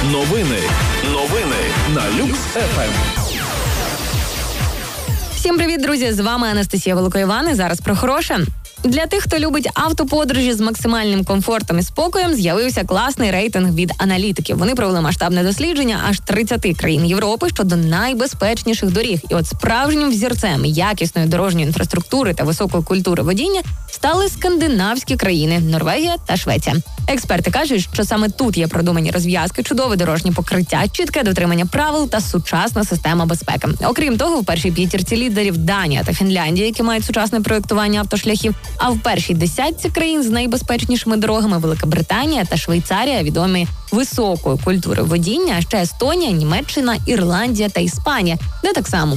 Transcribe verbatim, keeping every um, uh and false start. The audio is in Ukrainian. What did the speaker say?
Новини. Новини на Люкс еф ем. Всім привіт, друзі! З вами Анастасія Великоїван і зараз про хороше. Для тих, хто любить автоподорожі з максимальним комфортом і спокоєм, з'явився класний рейтинг від аналітиків. Вони провели масштабне дослідження аж тридцяти країн Європи щодо найбезпечніших доріг. І от справжнім взірцем якісної дорожньої інфраструктури та високої культури водіння стали скандинавські країни – Норвегія та Швеція. Експерти кажуть, що саме тут є продумані розв'язки, чудове дорожнє покриття, чітке дотримання правил та сучасна система безпеки. Окрім того, в першій п'ятірці лідерів Данія та Фінляндія, які мають сучасне проєктування автошляхів, а в першій десятці країн з найбезпечнішими дорогами Велика Британія та Швейцарія, відомі високою культурою водіння, а ще Естонія, Німеччина, Ірландія та Іспанія, де так само